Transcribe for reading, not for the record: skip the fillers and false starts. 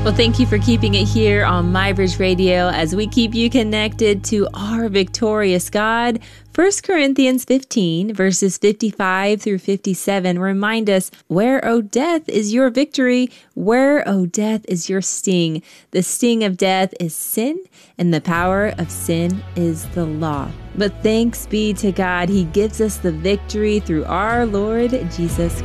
Well, thank you for keeping it here on MyBridge Radio as we keep you connected to our victorious God. 1 Corinthians 15, verses 55 through 57 remind us, where, O death, is your victory? Where, O death, is your sting? The sting of death is sin, and the power of sin is the law. But thanks be to God, He gives us the victory through our Lord Jesus